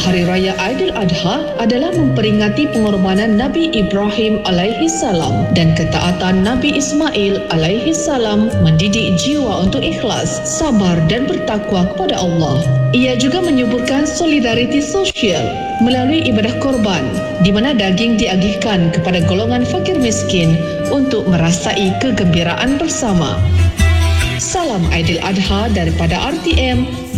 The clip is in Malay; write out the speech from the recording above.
Hari Raya Aidiladha adalah memperingati pengorbanan Nabi Ibrahim alaihi salam dan ketaatan Nabi Ismail alaihi salam mendidik jiwa untuk ikhlas, sabar dan bertakwa kepada Allah. Ia juga menyuburkan solidariti sosial melalui ibadah korban di mana daging diagihkan kepada golongan fakir miskin untuk merasai kegembiraan bersama. Salam Aidiladha daripada RTM